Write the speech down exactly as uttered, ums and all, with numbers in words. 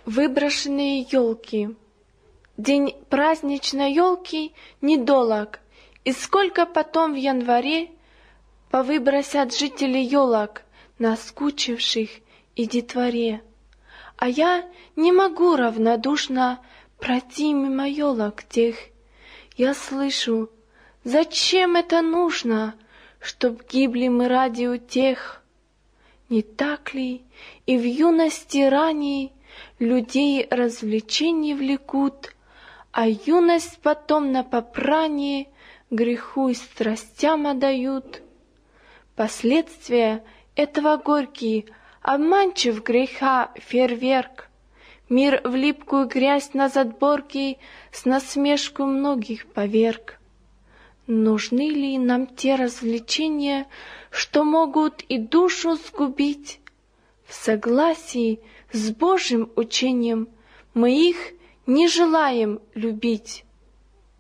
Выброшенные елки. День праздничной елки недолог, и сколько потом в январе повыбросят жители елок, наскучивших и детворе. А я не могу равнодушно пройти мимо елок тех. Я слышу, зачем это нужно, чтоб гибли мы ради утех? Не так ли и в юности ранней людей развлечений влекут, а юность потом на попрание греху и страстям отдают? Последствия этого горькие, обманчив греха фейерверк. Мир в липкую грязь на задборке с насмешку многих поверг. Нужны ли нам те развлечения, что могут и душу сгубить? В согласии с Божьим учением мы их не желаем любить.